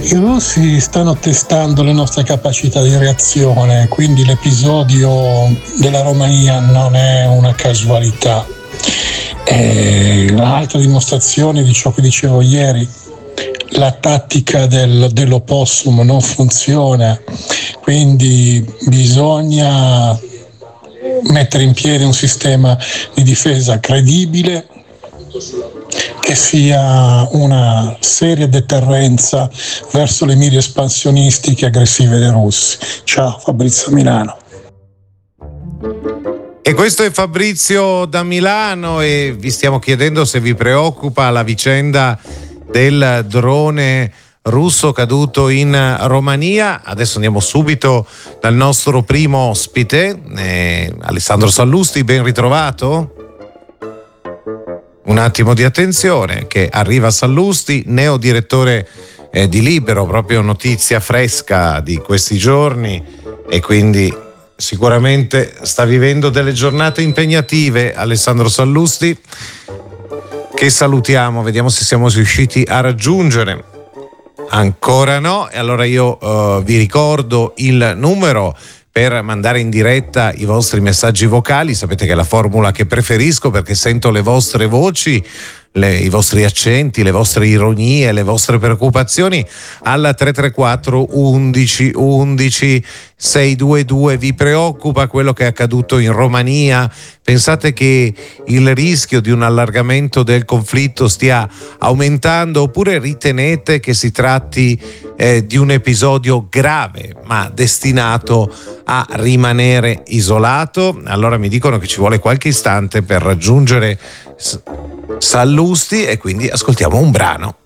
I russi stanno testando le nostre capacità di reazione, quindi l'episodio della Romania non è una casualità. È un'altra dimostrazione di ciò che dicevo ieri. La tattica dell'opossum non funziona, quindi bisogna mettere in piedi un sistema di difesa credibile che sia una seria deterrenza verso le mire espansionistiche aggressive dei russi. Ciao, Fabrizio Milano. E questo è Fabrizio da Milano e vi stiamo chiedendo se vi preoccupa la vicenda del drone russo caduto in Romania. Adesso andiamo subito dal nostro primo ospite, Alessandro Sallusti, ben ritrovato. Un attimo di attenzione che arriva Sallusti, neo direttore di Libero, proprio notizia fresca di questi giorni, e quindi sicuramente sta vivendo delle giornate impegnative. Alessandro Sallusti, che salutiamo, vediamo se siamo riusciti a raggiungere. Ancora no, e allora io vi ricordo il numero per mandare in diretta i vostri messaggi vocali. Sapete che è la formula che preferisco perché sento le vostre voci, i vostri accenti, le vostre ironie, le vostre preoccupazioni al 334 11 11 622. Vi preoccupa quello che è accaduto in Romania? Pensate che il rischio di un allargamento del conflitto stia aumentando, oppure ritenete che si tratti di un episodio grave ma destinato a rimanere isolato? Allora mi dicono che ci vuole qualche istante per raggiungere Sallusti e quindi ascoltiamo un brano.